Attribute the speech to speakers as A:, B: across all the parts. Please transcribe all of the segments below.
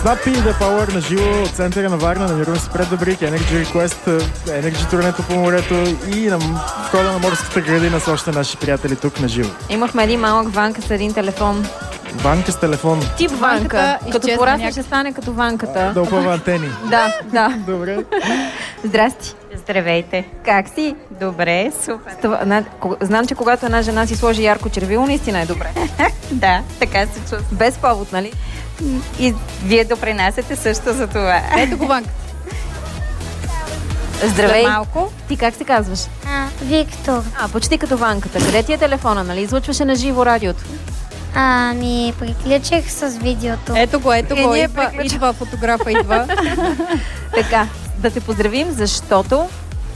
A: Snap in the Power на живо от центъра на Варна. Намираме се пред Добрик, Energy Request, Energy турнето по морето и на входа на морската градина с още наши приятели тук на живо.
B: Имахме един малък Ванка с един телефон.
A: Ванка с телефон.
B: Тип Ванка. Като порасне ще стане като Ванката.
A: Да опъва антени.
B: Да.
A: Добре.
B: Здрасти.
C: Здравейте.
B: Как си?
C: Добре, супер.
B: Знам, че когато една жена си сложи ярко червило, наистина е добре.
C: Да, така се чувства.
B: Без повод, нали?
C: И вие допринасяте също за това.
B: Ето го Ванката. Здравей.
C: Малко.
B: Ти как се казваш?
D: Виктор.
B: Почти като Ванката. Къде ти е телефона, нали? Излъчваше на живо радиото.
D: Приключих с видеото.
E: Ето го, идва фотографа, идва.
B: Така, да те поздравим, защото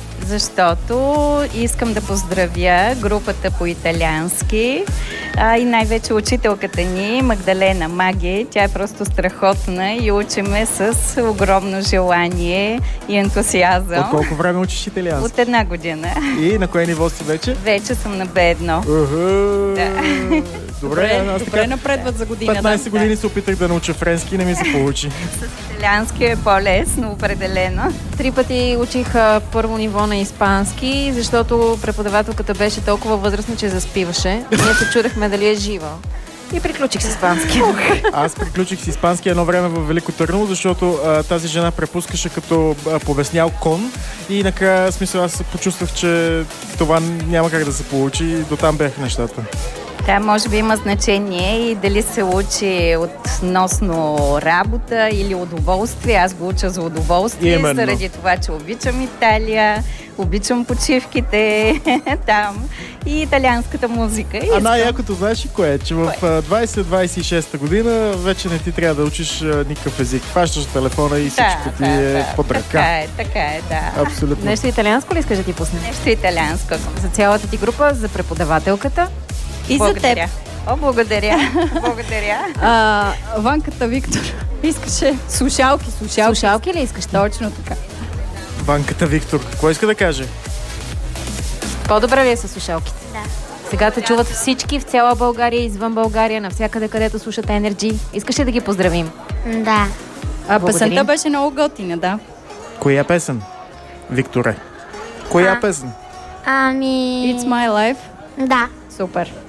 C: искам да поздравя групата по италиански и най-вече учителката ни, Магдалена Маги. Тя е просто страхотна и учиме с огромно желание и ентусиазъм.
A: От колко време учиш италиански?
C: От 1 година.
A: И на кое ниво си вече?
C: Вече съм на B1.
A: Да.
E: Добре напредват за година.
A: 15 години се опитах да науча френски и не ми се получи.
C: С италиански е по-лесно, определено.
B: 3 пъти учих първо ниво на испански, защото преподавателката беше толкова възрастна, че заспиваше. Ние се чудехме дали е жива. И приключих с испански.
A: Аз приключих с испански едно време в Велико Търново, защото тази жена препускаше като повеснял кон и накрая смисъл аз почувствах, че това няма как да се получи и дотам бях нещата.
C: Да, може би има значение и дали се учи относно работа или удоволствие. Аз го уча за удоволствие, заради това, че обичам Италия, обичам почивките там и италианската музика.
A: А най-якото знаеш ли кое е? Че в 20-26 година вече не ти трябва да учиш никакъв език. Фащаш телефона и всичко ти е под ръка.
C: Така е, да.
A: Абсолютно.
B: Нещо италианско ли искаш да ти пусне?
C: Нещо италианско.
B: За цялата ти група, за преподавателката.
C: И
B: благодаря.
C: За теб. Благодаря.
E: Ванката Виктор искаше слушалки.
B: Слушалки ли искаш?
E: Точно така.
A: Ванката Виктор. Какво иска да каже?
B: По-добре ли е с слушалките?
D: Да.
B: Сега те чуват всички в цяла България, извън България, навсякъде, където слушат Energy. Искаш ли да ги поздравим?
D: Да.
E: Песента беше много готина, да.
A: Коя песен, Викторе? Коя песен?
D: Ами...
E: It's my life.
D: Да.
E: Супер.